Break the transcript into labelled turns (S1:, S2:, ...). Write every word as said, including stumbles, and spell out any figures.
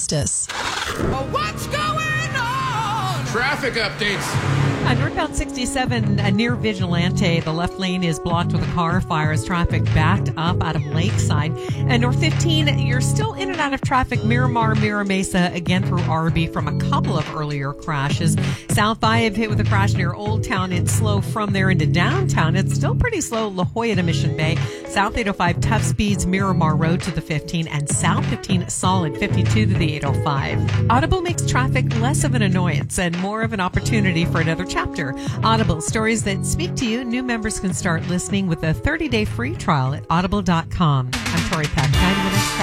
S1: Justice.
S2: What's going on?
S3: Traffic updates.
S4: Uh, northbound sixty-seven uh, near Vigilante, the left lane is blocked with a car fire as traffic backed up out of Lakeside. And north fifteen, you're still in and out of traffic. Miramar, Mira Mesa, again through Arby from a couple of earlier crashes. South five hit with a crash near Old Town. It's slow from there into downtown. It's still pretty slow La Jolla to Mission Bay. South eight oh five, tough speeds, Miramar Road to the fifteen, and South fifteen solid, fifty-two to the eight oh five. Audible makes traffic less of an annoyance and more of an opportunity for another chapter. Audible, stories that speak to you. New members can start listening with a thirty-day free trial at audible dot com. I'm Tori Peck. ninety minutes